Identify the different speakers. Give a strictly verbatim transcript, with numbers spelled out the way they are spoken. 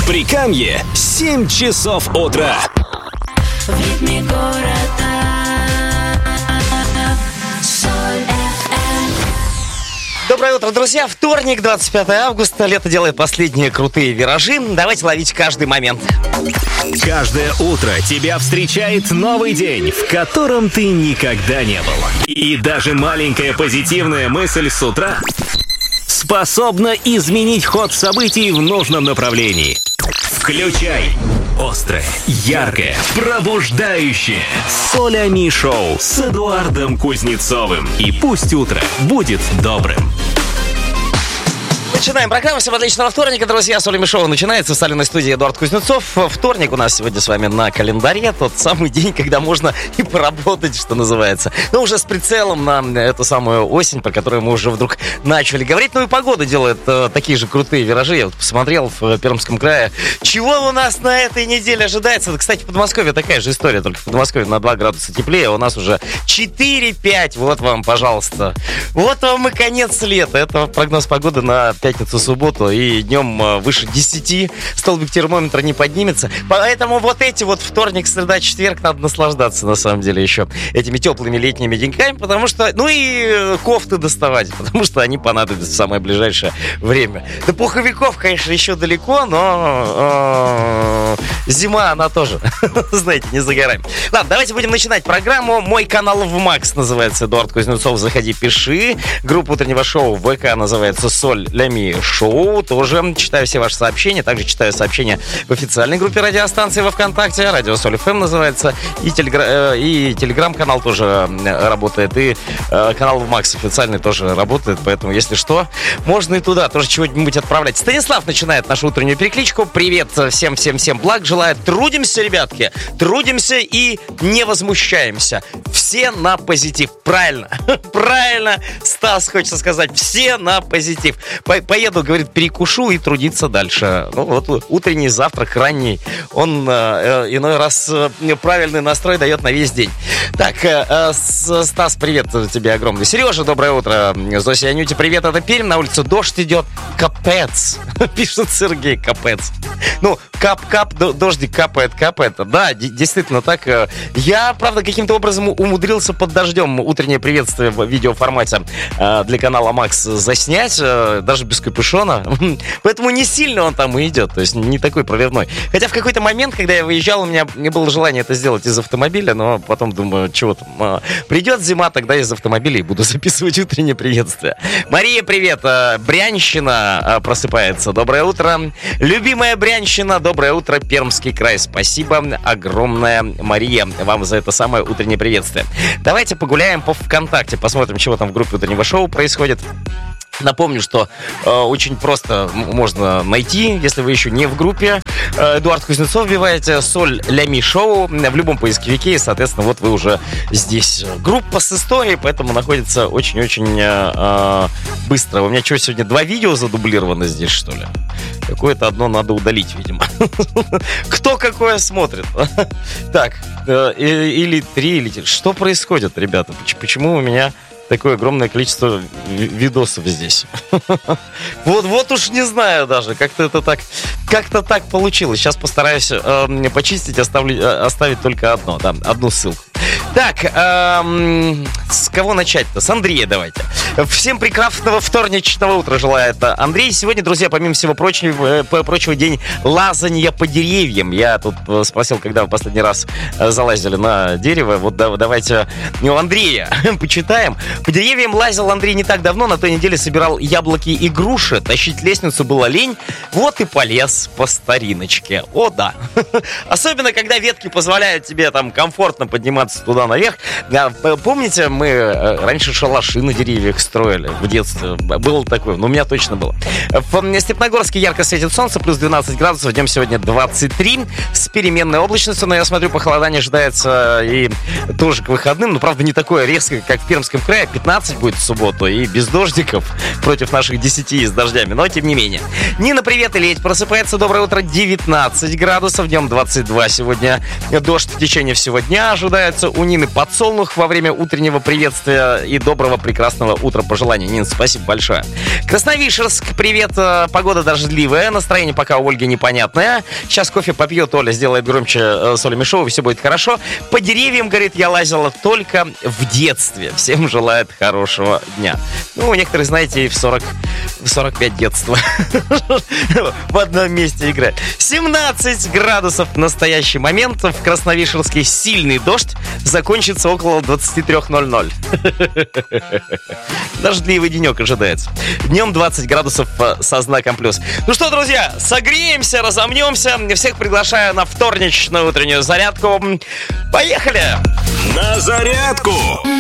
Speaker 1: Прикамье, семь часов утра.
Speaker 2: В ритме города. Соль эф эм.
Speaker 3: Доброе утро, друзья. Вторник, двадцать пятое августа. Лето делает последние крутые виражи. Давайте ловить каждый момент.
Speaker 1: Каждое утро тебя встречает новый день, в котором ты никогда не был. И даже маленькая позитивная мысль с утра способна изменить ход событий в нужном направлении. Включай острое, яркое, пробуждающее Солями шоу с Эдуардом Кузнецовым. И пусть утро будет добрым.
Speaker 3: Начинаем программу. Всем отличного вторника, друзья. Солями шоу начинается. В соленой студии Эдуард Кузнецов. Вторник у нас сегодня с вами на календаре. Тот самый день, когда можно и поработать, что называется. Но уже с прицелом на эту самую осень, про которую мы уже вдруг начали говорить. Ну и погода делает э, такие же крутые виражи. Я вот посмотрел в Пермском крае. Чего у нас на этой неделе ожидается? Кстати, в Подмосковье такая же история. Только в Подмосковье на два градуса теплее. У нас уже четыре-пять. Вот вам, пожалуйста. Вот вам и конец лета. Это прогноз погоды на пятницу, субботу, и днем выше десяти столбик термометра не поднимется. Поэтому вот эти вот вторник, среда, четверг надо наслаждаться, на самом деле, еще этими теплыми летними деньками, потому что, ну и кофты доставать, потому что они понадобятся в самое ближайшее время. До пуховиков, конечно, еще далеко, но э, зима, она тоже, знаете, не за горами. Ладно, давайте будем начинать программу. Мой канал в Макс называется Эдуард Кузнецов. Заходи, пиши. Группа утреннего шоу в ВК называется Соль Лями Шоу. Тоже читаю все ваши сообщения. Также читаю сообщения в официальной группе радиостанции во ВКонтакте. Радио Соль эф эм называется. И, телегра... и телеграм-канал тоже работает. И э, канал в Макс официальный тоже работает. Поэтому, если что, можно и туда тоже чего-нибудь отправлять. Станислав начинает нашу утреннюю перекличку. Привет всем-всем-всем благ. Желаю. Трудимся, ребятки. Трудимся и не возмущаемся. Все на позитив. Правильно. Правильно. Стас хочется сказать. Все на позитив. Поеду, говорит, перекушу и трудиться дальше. Ну вот утренний завтрак, ранний, он э, иной раз э, правильный настрой дает на весь день. Так, э, Стас, привет тебе огромный. Сережа, доброе утро. Зося и Анюте, привет, это Пермь, на улице дождь идет. Капец. Пишет Сергей, капец. Ну, кап-кап, дождик капает, капает. Да, действительно так. Я, правда, каким-то образом умудрился под дождем утреннее приветствие в видеоформате э, для канала Макс заснять, э, даже без капюшона. Поэтому не сильно он там и идет, то есть не такой проливной. Хотя в какой-то момент, когда я выезжал, у меня не было желания это сделать из автомобиля, но потом думаю, чего там, а, придет зима, тогда из автомобиля и буду записывать утреннее приветствие. Мария, привет, Брянщина просыпается, доброе утро. Любимая Брянщина, доброе утро, Пермский край, спасибо огромное, Мария, вам за это самое утреннее приветствие. Давайте погуляем по ВКонтакте, посмотрим, чего там в группе утреннего шоу происходит. Напомню, что э, очень просто можно найти, если вы еще не в группе. Э, Эдуард Кузнецов вбиваете Соль Лями Шоу в любом поисковике, и, соответственно, вот вы уже здесь. Группа с историей, поэтому находится очень-очень э, быстро. У меня что, сегодня два видео задублировано здесь, что ли? Какое-то одно надо удалить, видимо. Кто какое смотрит? Так, или три, или... Что происходит, ребята? Почему у меня... такое огромное количество видосов здесь. вот, вот уж не знаю даже, как-то это так, как-то так получилось. Сейчас постараюсь э, почистить, оставлю, оставить только одно, да, одну ссылку. Так, эм, с кого начать-то? С Андрея давайте. Всем прекрасного вторничного утра желает Андрей. Сегодня, друзья, помимо всего прочего, прочего день лазанья по деревьям. Я тут спросил, когда вы последний раз залазили на дерево. Вот да, давайте у Андрея почитаем. По деревьям лазил Андрей не так давно. На той неделе собирал яблоки и груши. Тащить лестницу было лень. Вот и полез по стариночке. О, да. Особенно, когда ветки позволяют тебе там комфортно подниматься туда наверх. Помните, мы раньше шалаши на деревьях строили в детстве? Было такое, но у меня точно было. В Степногорске ярко светит солнце, плюс двенадцать градусов, днем сегодня двадцать три, с переменной облачностью, но я смотрю, похолодание ожидается и тоже к выходным, но правда не такое резкое, как в Пермском крае, пятнадцать будет в субботу и без дождиков против наших десяти с дождями, но тем не менее. Нина, привет, Ильич, просыпается, доброе утро, девятнадцать градусов, днем двадцать два сегодня, дождь в течение всего дня ожидается у Нины, подсолнух во время утреннего приветствия и доброго прекрасного утра. утро пожелания. Нин, спасибо большое. Красновишерск, привет. Погода дождливая, настроение пока у Ольги непонятное. Сейчас кофе попьет, Оля сделает громче с Олей Мишовой, все будет хорошо. По деревьям, говорит, я лазила только в детстве. Всем желает хорошего дня. Ну, некоторые, знаете, и в сорок, в сорок пять детства в одном месте играют. семнадцать градусов в настоящий момент. В Красновишерске сильный дождь. Закончится около двадцать три ноль ноль. Дождливый денек ожидается. Днем двадцать градусов со знаком плюс. Ну что, друзья, согреемся, разомнемся. Всех приглашаю на вторничную утреннюю зарядку. Поехали!
Speaker 1: На зарядку!